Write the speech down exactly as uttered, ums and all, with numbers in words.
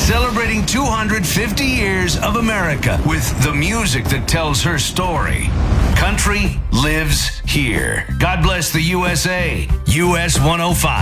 Celebrating two hundred fifty years of America with the music that tells her story. Country lives here. God bless the U S A. U S one oh five.